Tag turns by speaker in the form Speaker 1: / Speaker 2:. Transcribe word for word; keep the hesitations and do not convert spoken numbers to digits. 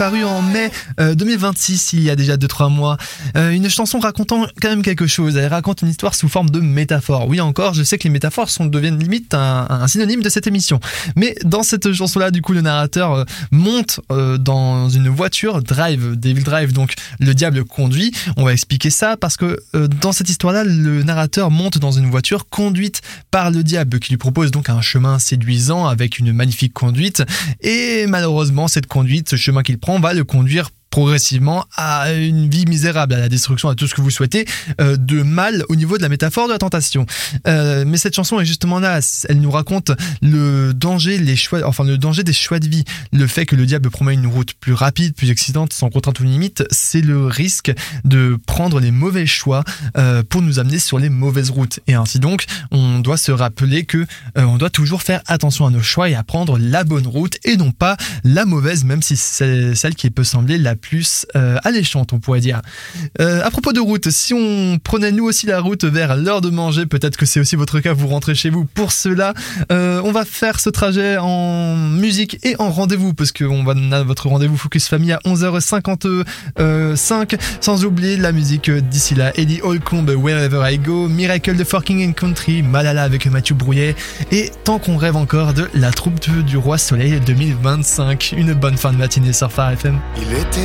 Speaker 1: paru en mai euh, deux mille vingt-six, il y a déjà deux trois mois. Euh, une chanson racontant quand même quelque chose. Elle raconte une histoire sous forme de métaphore. Oui, encore, je sais que les métaphores sont, deviennent limite un, un synonyme de cette émission. Mais dans cette chanson-là, du coup, le narrateur euh, monte euh, dans une voiture, Drive, Devil Drive, donc le diable conduit. On va expliquer ça parce que euh, dans cette histoire-là, le narrateur monte dans une voiture conduite par le diable qui lui propose donc un chemin séduisant avec une magnifique conduite. Et malheureusement, cette conduite, ce chemin qu'il prend va le conduire progressivement à une vie misérable, à la destruction, à tout ce que vous souhaitez, euh, de mal au niveau de la métaphore de la tentation. Euh, mais cette chanson est justement là, elle nous raconte le danger, les choix, enfin le danger des choix de vie, le fait que le diable promet une route plus rapide, plus excitante, sans contrainte ou limite, c'est le risque de prendre les mauvais choix euh, pour nous amener sur les mauvaises routes. Et ainsi donc, on doit se rappeler que euh, on doit toujours faire attention à nos choix et à prendre la bonne route et non pas la mauvaise, même si c'est celle qui peut sembler la plus euh, alléchante, on pourrait dire. Euh, à propos de route, si on prenait nous aussi la route vers l'heure de manger, peut-être que c'est aussi votre cas, vous rentrez chez vous. Pour cela, euh, on va faire ce trajet en musique et en rendez-vous, parce qu'on va on a votre rendez-vous Focus Famille à onze heures cinquante-cinq, sans oublier la musique d'ici là. Ellie Holcomb, Wherever I Go, Miracle de Forking and Country, Malala avec Mathieu Brouillet, et tant qu'on rêve encore de la troupe du Roi Soleil deux mille vingt-cinq. Une bonne fin de matinée sur Phare F M.
Speaker 2: Il était